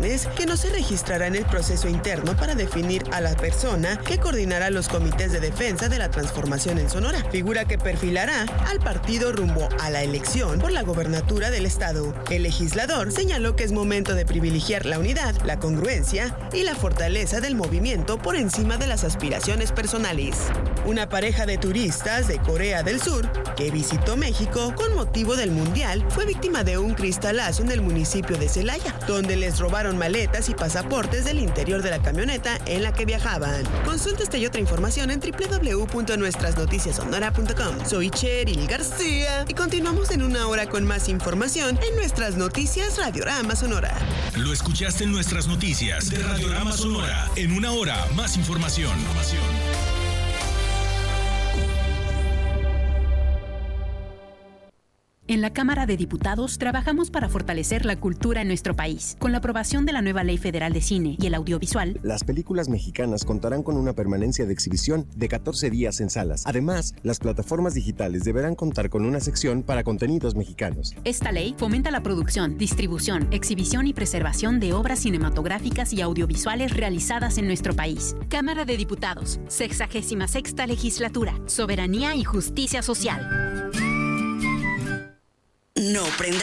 viernes que no se registrará en el proceso interno para definir a la persona que coordinará los comités de defensa de la transformación en Sonora, figura que perfilará al partido rumbo a la elección por la gobernatura del estado. El legislador señaló que es momento de privilegiar la unidad, la congruencia y la fortaleza del movimiento por encima de las aspiraciones personales. Una pareja de turistas de Corea del Sur que visitó México con motivo del Mundial fue víctima de un cristalazo en el municipio de Celaya, donde les robaron maletas y pasaportes del interior de la camioneta en la que viajaban. Consulta esta y otra información en www.nuestrasnoticiasonora.com. Soy Cheryl García y continuamos en una hora con más información en Nuestras Noticias Radiorama Sonora. Lo escuchaste en Nuestras Noticias de Radiorama Sonora. En una hora, más información. En la Cámara de Diputados trabajamos para fortalecer la cultura en nuestro país. Con la aprobación de la nueva Ley Federal de Cine y el Audiovisual, las películas mexicanas contarán con una permanencia de exhibición de 14 días en salas. Además, las plataformas digitales deberán contar con una sección para contenidos mexicanos. Esta ley fomenta la producción, distribución, exhibición y preservación de obras cinematográficas y audiovisuales realizadas en nuestro país. Cámara de Diputados, 66ª Legislatura, Soberanía y Justicia Social. No prendas